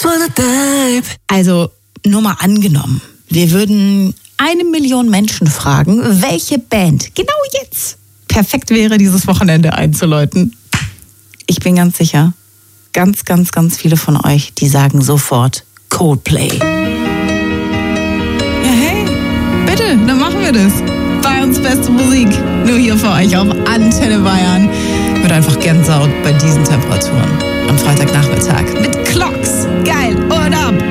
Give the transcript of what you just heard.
Also, nur mal angenommen, wir würden 1 Million Menschen fragen, welche Band genau jetzt perfekt wäre, dieses Wochenende einzuläuten. Ich bin ganz sicher, ganz, ganz, ganz viele von euch, die sagen sofort Coldplay. Ja, hey, bitte, dann machen wir das. Bei uns beste Musik, nur hier für euch auf Antenne Bayern. Wird einfach Gänsehaut bei diesen Temperaturen am Freitagnachmittag mit Clocks. Geil, und ab!